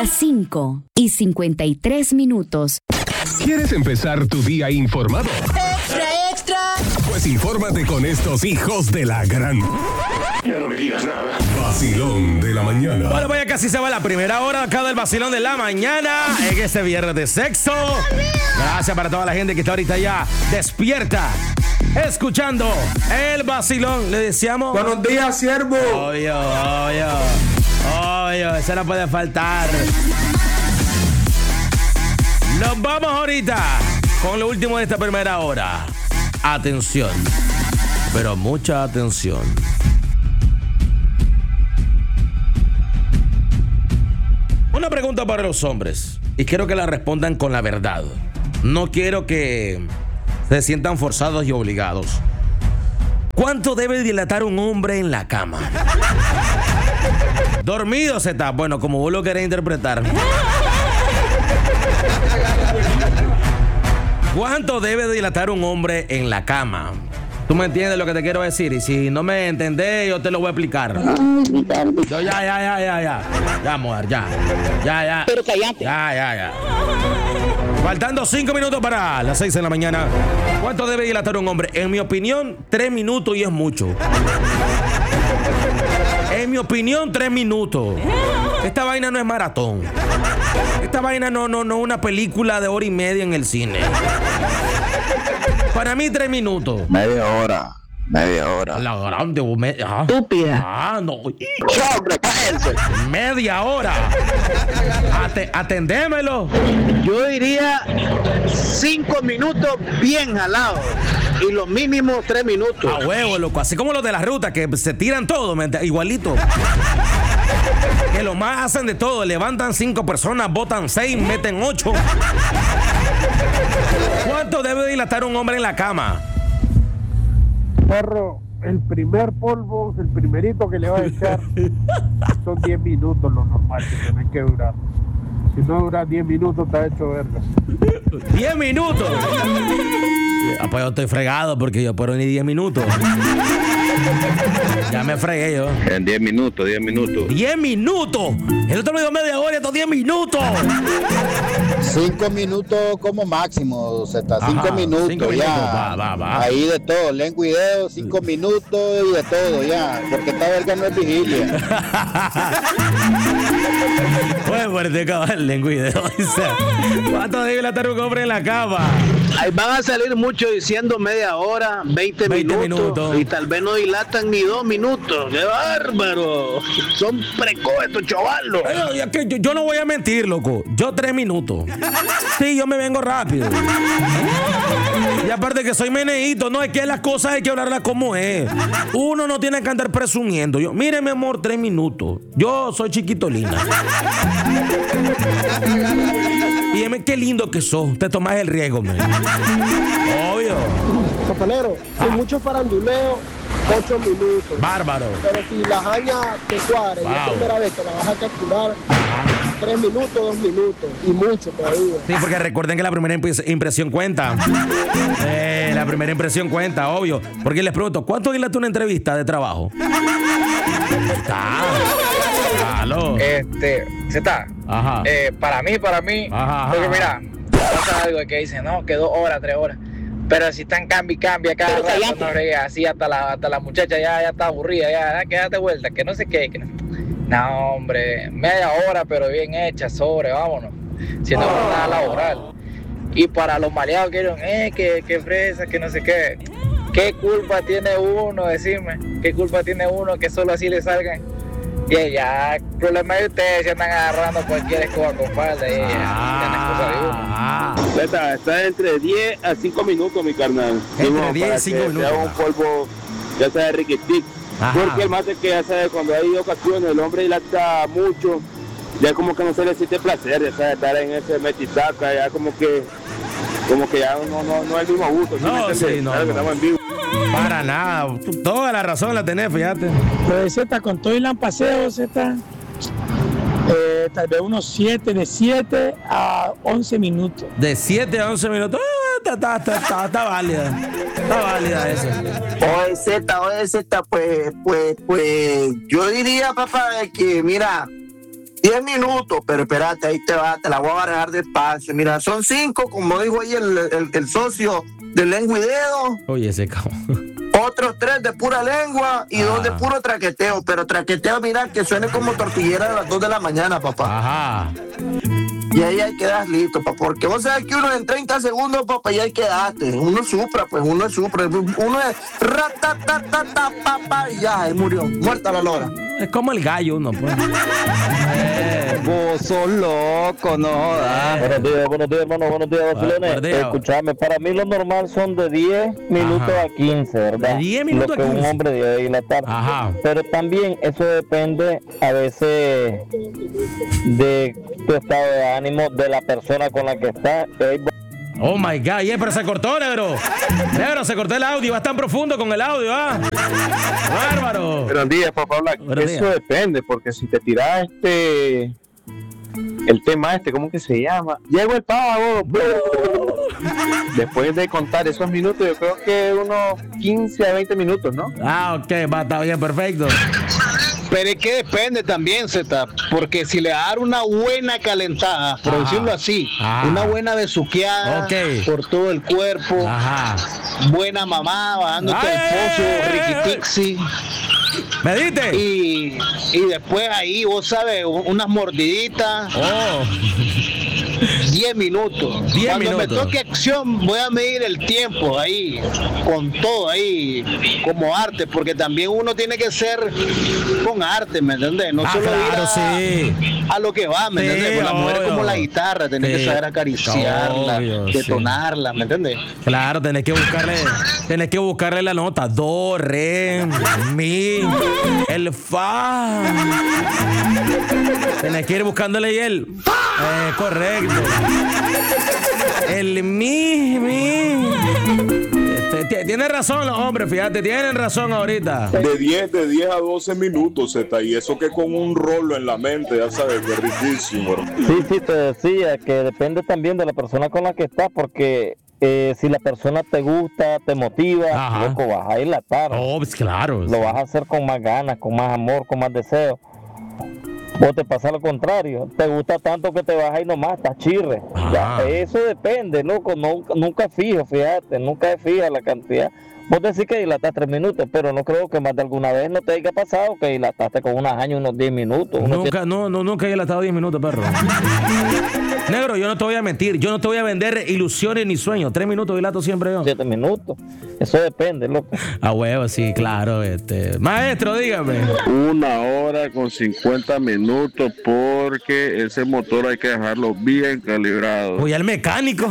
las 5:53. ¿Quieres empezar tu día informado? ¡Extra, extra! Pues infórmate con estos hijos de la gran... Ya no me digas nada. Vacilón de la mañana. Bueno, pues ya casi se va la primera hora acá del Vacilón de la mañana en este viernes de sexo. Gracias para toda la gente que está ahorita ya despierta, escuchando el Vacilón. Le deseamos... Buenos días, siervo. Obvio, eso no puede faltar. Nos vamos ahorita con lo último de esta primera hora. Atención, pero mucha atención. Una pregunta para los hombres y quiero que la respondan con la verdad. No quiero que se sientan forzados y obligados. ¿Cuánto debe dilatar un hombre en la cama? Dormido se está. Bueno, como vos lo querés interpretar. ¿Cuánto debe dilatar un hombre en la cama? ¿Tú me entiendes lo que te quiero decir? Y si no me entendés, yo te lo voy a explicar. Yo ya. Ya, mujer, ya. Pero cállate. Ya. Faltando 5 minutos para las 6 de la mañana. ¿Cuánto debe dilatar un hombre? En mi opinión, 3 minutos y es mucho. En mi opinión, 3 minutos. Esta vaina no es maratón. Esta vaina no es una película de hora y media en el cine. Para mí, 3 minutos. Media hora. La grande. Estúpida. No. ¡Hombre, cállense! Media hora. Atendémelo. Yo diría 5 minutos bien jalados. Y los mínimos 3 minutos. A huevo, loco. Así como los de la ruta, que se tiran todo, igualito. Que lo más hacen de todo. Levantan 5 personas, botan 6, meten 8. ¿Cuánto debe dilatar un hombre en la cama? Perro, el primer polvo, el primerito que le va a echar, son 10 minutos lo normal que tiene que durar. Si no dura 10 minutos, está hecho verga. 10 minutos. Pues yo estoy fregado porque yo puedo ni 10 minutos. Ya me fregué yo. En 10 minutos. 10 minutos. El otro me dio media hora y estos 10 minutos. 5 minutos como máximo, Z. 5 minutos, 5 minutos, ya. va. Ahí de todo, lengua y dedo, 5 minutos y de todo, ya. Porque esta verga no es vigilia. Pues fuerte, cabal, lengua y dedo. ¿Cuánto debe dilatar un hombre en la cama? Ahí van a salir muchos diciendo media hora, 20 minutos. Y tal vez no dilatan ni 2 minutos. ¡Qué bárbaro! Son precoces estos chavalos. Yo no voy a mentir, loco. Yo 3 minutos. Sí, yo me vengo rápido. Y aparte que soy meneíto, no, es que las cosas hay que hablarlas como es. Uno no tiene que andar presumiendo. Mire, mi amor, 3 minutos. Yo soy chiquitolina. Y dime qué lindo que sos. Te tomas el riesgo, man. Obvio. Compañero, sin mucho faranduleo, 8 minutos. Bárbaro. Pero si la jaña te cuadra y la primera vez que la vas a calcular, 3 minutos, 2 minutos. Y mucho todavía. Sí, porque recuerden que la primera impresión cuenta. La primera impresión cuenta, obvio. Porque les pregunto, ¿cuánto dilata una entrevista de trabajo? Aló. Z. Ajá. Para mí. Ajá. Porque mira, pasa algo que dicen, no, que 2 horas, 3 horas. Pero si están cambia cada rato, no rega, así hasta la muchacha ya está aburrida, ya, que date vuelta, que no sé qué. No, hombre, media hora, pero bien hecha, vámonos. Si no, nada laboral. Y para los maleados que dijeron, que fresa, que no sé qué. ¿Qué culpa tiene uno, decime? ¿Qué culpa tiene uno que solo así le salgan? Y ya, el problema de ustedes, se andan agarrando cualquier escoba con falda y ya, Está entre 10 a 5 minutos, mi carnal. Entre 10 y 5 minutos. Sea un polvo, ya sea de riquitic. Porque el mate que ya sabe, cuando hay ocasiones, el hombre dilata mucho, ya como que no se le siente placer, ya sabe, estar en ese metisaca, ya como que ya no es el mismo gusto. No, sí, no. Estamos en vivo. Para nada, toda la razón la tenés, fíjate. Pues Z, con todo el lampaseo, Z, tal vez de 7 a 11 minutos. De 7 a 11 minutos, está válida. Está válida eso. Oye Z, pues yo diría, papá, que mira, 10 minutos, pero espérate, ahí te va, te la voy a barajar despacio. Mira, son 5, como dijo ahí el socio de lengua y dedo. Oye, ese cabrón. Otros 3 de pura lengua y 2 de puro traqueteo. Pero traqueteo, mira, que suene como tortillera de las 2 de la mañana, papá. Ajá. Y ahí quedas listo, papá. Porque vos sabés que uno en 30 segundos, papá, y ahí quedaste. Uno supra, pues, uno es ratatatata, papá, y ya, ahí murió. Muerta la lora. Es como el gallo, uno, pues. Vos sos loco, no. Buenos días, hermano. Buenos días, vacilones. Escuchame, para mí lo normal son de 10 minutos a 15, ¿verdad? De 10 minutos lo que a 15. un hombre debe dilatar. Ajá. Pero también eso depende a veces de tu estado de ánimo, de la persona con la que estás. Oh my God, pero se cortó, negro. Negro, se cortó el audio, va tan profundo con el audio, ¿ah? Bárbaro. Buenos días, papá Black. Buenos Eso días. depende, porque si te tiras el tema ¿cómo que se llama? Llegó el pavo. Después de contar esos minutos, yo creo que unos 15 a 20 minutos, ¿no? Ah, ok, está bien, perfecto. Pero es que depende también, Zeta, porque si le dar una buena calentada, por decirlo así, una buena besuqueada por todo el cuerpo, buena mamá, bajándote el pozo, riquitixi. Medite. Y después ahí, vos sabes, unas mordiditas. 10 minutos. 10 Cuando minutos. me toque acción, voy a medir el tiempo ahí, con todo ahí, como arte, porque también uno tiene que ser con arte, ¿me entiendes? No solo ir a lo que va, ¿me entiendes? Con la mujer es como la guitarra, tenés que saber acariciarla, detonarla, ¿me entiendes? Claro, tenés que buscarle la nota. Do, re, mi, el fa. Tenés que ir buscándole ahí el correcto. El mi. Tiene razón los hombres, fíjate, tienen razón ahorita. De 10 a 12 minutos, Zeta, y eso que con un rolo en la mente, ya sabes, que es riquísimo. Sí, te decía que depende también de la persona con la que estás, porque si la persona te gusta, te motiva, loco, vas a dilatar. Oh, pues claro. Lo vas a hacer con más ganas, con más amor, con más deseo. O te pasa lo contrario, te gusta tanto que te vas ahí nomás, estás chirre. Ya, eso depende, loco, nunca es fijo, fíjate, nunca es fija la cantidad. Vos decís que dilatas 3 minutos, pero no creo que más de alguna vez no te haya pasado que dilataste con unas años unos 10 minutos. Nunca he dilatado 10 minutos, perro. Negro, yo no te voy a mentir, yo no te voy a vender ilusiones ni sueños. 3 minutos dilato siempre yo. 7 minutos, eso depende, loco. A huevo, sí, claro. Maestro, dígame. 1 hora con 50 minutos, porque ese motor hay que dejarlo bien calibrado. Oye, el mecánico.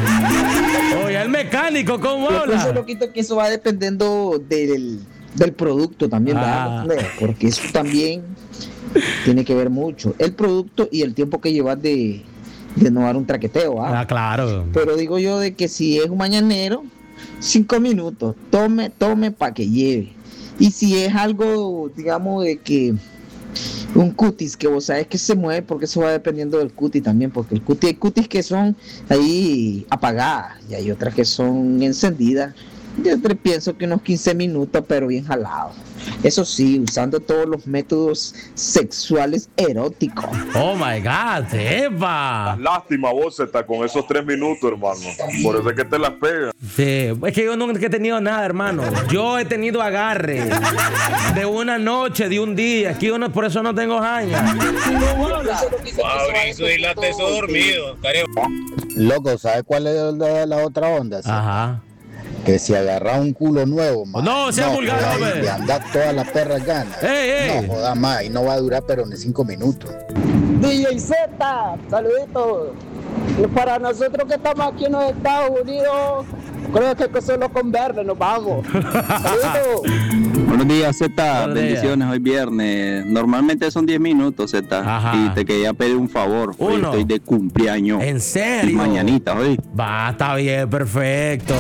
¿Cómo habla? Yo pienso, loquito, que eso va dependiendo del producto también, ¿verdad? Porque eso también tiene que ver mucho. El producto y el tiempo que llevas de no dar un traqueteo, ¿ah? Claro. Pero digo yo de que si es un mañanero, 5 minutos, tome para que lleve. Y si es algo, digamos, de que un cutis que vos sabés que se mueve, porque eso va dependiendo del cutis también, porque hay cutis que son ahí apagadas y hay otras que son encendidas. Yo pienso que unos 15 minutos, pero bien jalado. Eso sí, usando todos los métodos sexuales eróticos. Oh my God, Eva. Lástima vos, Zeta, con esos 3 minutos, hermano. Por eso es que te las pegas. Sí, es que yo nunca he tenido nada, hermano. Yo he tenido agarre de una noche, de un día. Aquí por eso no tengo jaña. Mauricio, dilate eso dormido. Loco, ¿sabes cuál es la otra onda? Ajá. Que si agarras un culo nuevo, man, no sea vulgar, hombre. Y andar todas las perras ganas. No jodas más, y no va a durar pero ni 5 minutos. DJ Z, saluditos. Para nosotros que estamos aquí en los Estados Unidos, creo que solo con verde nos vamos. Saluditos. Buenos días, Z. Bendiciones, hoy viernes. Normalmente son 10 minutos, Z. Y te quería pedir un favor. Hoy estoy de cumpleaños. ¿En serio? Y mañanita, hoy. Está bien, perfecto.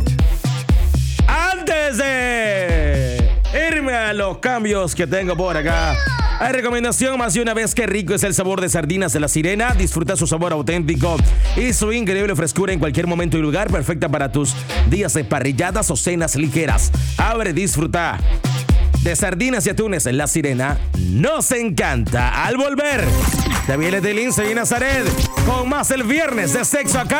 Antes de irme a los cambios que tengo por acá, hay recomendación más de una vez. Qué rico es el sabor de sardinas de La Sirena. Disfruta su sabor auténtico y su increíble frescura en cualquier momento y lugar. Perfecta para tus días de parrilladas o cenas ligeras. Abre, disfruta de sardinas y atunes en La Sirena nos encanta. Al volver, David Delín, soy Nazaret, con más el viernes de sexo acá.